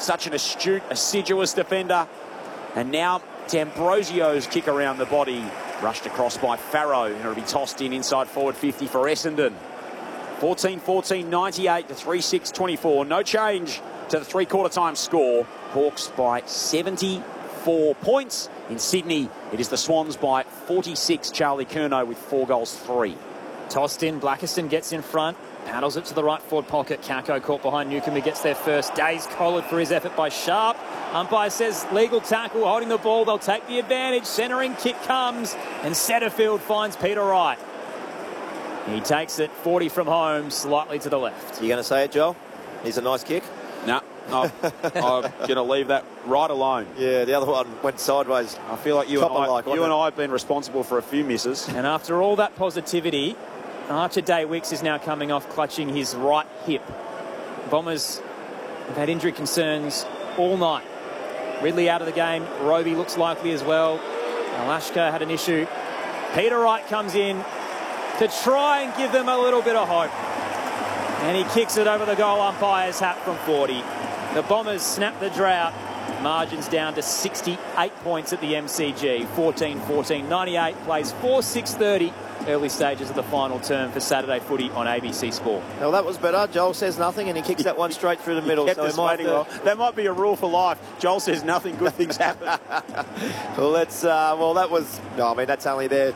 such an astute, assiduous defender. And now D'Ambrosio's kick around the body, rushed across by Farrow, and it'll be tossed in inside forward 50 for Essendon. 14-14, 98 to 3-6-24. No change to the three-quarter time score. Hawks by 74 points. In Sydney, it is the Swans by 46. Charlie Curnow with 4 goals, 3. Tossed in, Blackiston gets in front, paddles it to the right forward pocket. Kako caught behind Newcomb, who gets there first. Days collared for his effort by Sharp. Umpire says legal tackle, holding the ball. They'll take the advantage. Centering kick comes, and Setterfield finds Peter Wright. He takes it 40 from home, slightly to the left. You going to say it, Joel? He's a nice kick. No, I'm going to leave that right alone. Yeah, the other one went sideways. I feel like you and I have been responsible for a few misses. And after all that positivity, Archer Day-Wicks is now coming off clutching his right hip. Bombers have had injury concerns all night. Ridley out of the game. Roby looks likely as well. Alashka had an issue. Peter Wright comes in to try and give them a little bit of hope. And he kicks it over the goal umpire's hat from 40. The Bombers snap the drought. Margins down to 68 points at the MCG. 14-14, 98 plays 4-6-30. Early stages of the final term for Saturday footy on ABC Sport. Well, that was better. Joel says nothing, and he kicks that one straight through the middle. So that might be a rule for life. Joel says nothing, good things happen. Well, that was. No, I mean that's only there.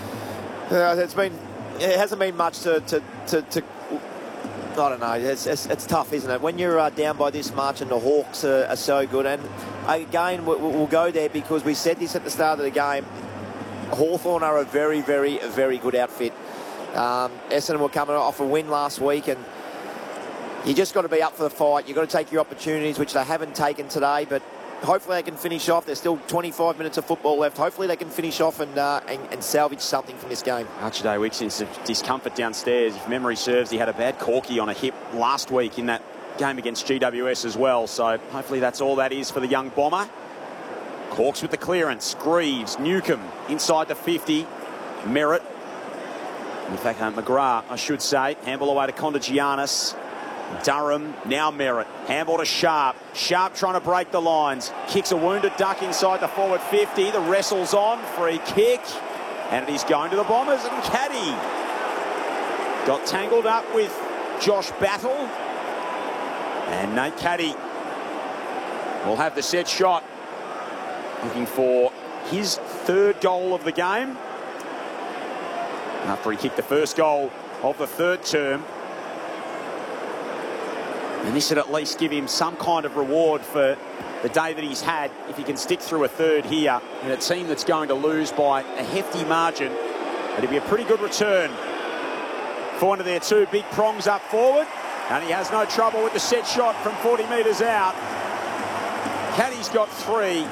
It hasn't been much to I don't know. It's tough, isn't it? When you're down by this much and the Hawks are so good. And again, we'll go there because we said this at the start of the game. Hawthorn are a very, very, very good outfit. Essendon were coming off a win last week, and you just got to be up for the fight. You've got to take your opportunities, which they haven't taken today, but hopefully they can finish off. There's still 25 minutes of football left. Hopefully they can finish off and salvage something from this game. Archer Day-Wicks in some discomfort downstairs. If memory serves, he had a bad corky on a hip last week in that game against GWS as well. So hopefully that's all that is for the young Bomber. Hawks with the clearance. Greaves, Newcomb inside the 50. Merritt. In fact, McGrath, I should say. Handball away to Kondagiannis. Durham, now Merritt. Handball to Sharp. Sharp trying to break the lines. Kicks a wounded duck inside the forward 50. The wrestle's on. Free kick. And it is going to the Bombers. And Caddy got tangled up with Josh Battle. And Nate Caddy will have the set shot. Looking for his 3rd goal of the game. After he kicked the first goal of the 3rd term. And this would at least give him some kind of reward for the day that he's had if he can stick through a 3rd here in a team that's going to lose by a hefty margin. It'd be a pretty good return for one of their 2 big prongs up forward. And he has no trouble with the set shot from 40 metres out. Caddy's got 3.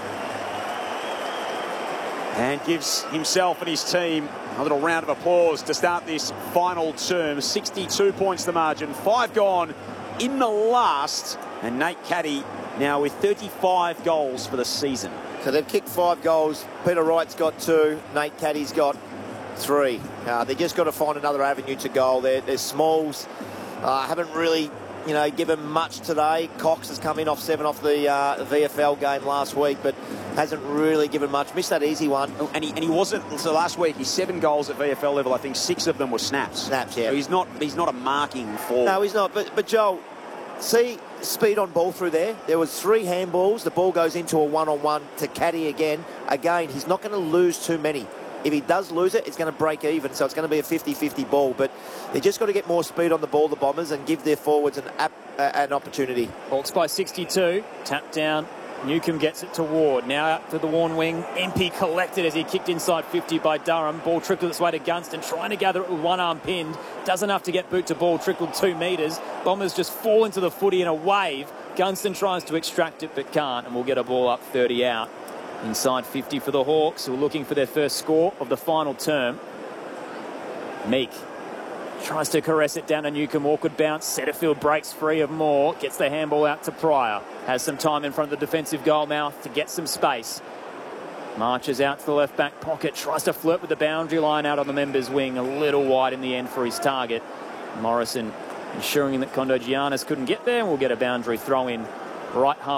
And gives himself and his team a little round of applause to start this final term. 62 points the margin. 5 gone in the last. And Nate Caddy now with 35 goals for the season. So they've kicked 5 goals. Peter Wright's got 2. Nate Caddy's got 3. They just got to find another avenue to goal. Their Smalls haven't really, given much today. Cox has come in off 7 off the VFL game last week, but hasn't really given much. Missed that easy one. And he wasn't. So last week, he's 7 goals at VFL level. I think 6 of them were snaps. Snaps, yeah. So he's not a marking forward. No, he's not. But Joel, see speed on ball through there. There was 3 handballs. The ball goes into a one-on-one to Caddy again. Again, he's not going to lose too many. If he does lose it, it's going to break even, so it's going to be a 50-50 ball. But they just got to get more speed on the ball, the Bombers, and give their forwards an opportunity. Hawks by 62. Tap down. Newcomb gets it to Ward. Now out to the Warn wing. MP collected as he kicked inside 50 by Durham. Ball trickled its way to Gunston, trying to gather it with one arm pinned. Does enough to get boot to ball, trickled 2 metres. Bombers just fall into the footy in a wave. Gunston tries to extract it but can't, and we'll get a ball up 30 out. Inside 50 for the Hawks, who are looking for their first score of the final term. Meek tries to caress it down to Newcomb. Awkward bounce. Setterfield breaks free of Moore. Gets the handball out to Pryor. Has some time in front of the defensive goal mouth to get some space. Marches out to the left back pocket. Tries to flirt with the boundary line out on the members' wing. A little wide in the end for his target. Morrison ensuring that Kondagiannis couldn't get there. And we'll get a boundary throw in right half.